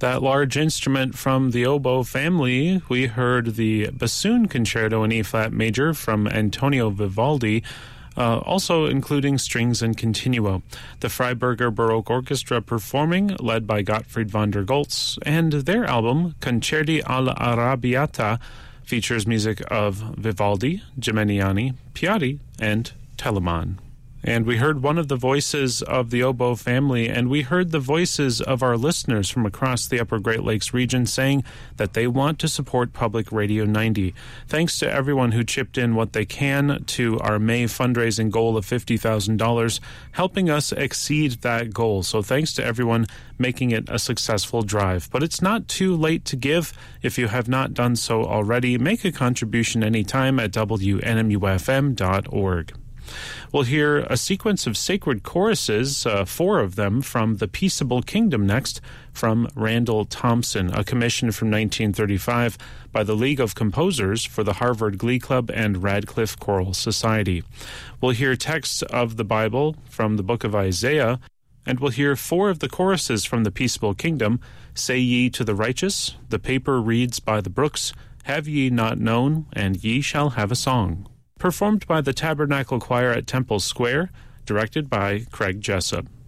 That large instrument from the oboe family, we heard the bassoon concerto in E-flat major from Antonio Vivaldi, also including strings and continuo. The Freiburger Baroque Orchestra performing, led by Gottfried von der Goltz, and their album, Concerti all'Arrabbiata, features music of Vivaldi, Geminiani, Piatti, and Telemann. And we heard one of the voices of the oboe family, and we heard the voices of our listeners from across the Upper Great Lakes region saying that they want to support Public Radio 90. Thanks to everyone who chipped in what they can to our May fundraising goal of $50,000, helping us exceed that goal. So thanks to everyone making it a successful drive. But it's not too late to give. If you have not done so already, make a contribution anytime at WNMUFM.org. We'll hear a sequence of sacred choruses, 4 of them from The Peaceable Kingdom next, from Randall Thompson, a commission from 1935 by the League of Composers for the Harvard Glee Club and Radcliffe Choral Society. We'll hear texts of the Bible from the book of Isaiah, and we'll hear 4 of the choruses from The Peaceable Kingdom, Say Ye to the Righteous, The Paper Reads by the Brooks, Have Ye Not Known, and Ye Shall Have a Song. Performed by the Tabernacle Choir at Temple Square, directed by Craig Jessup.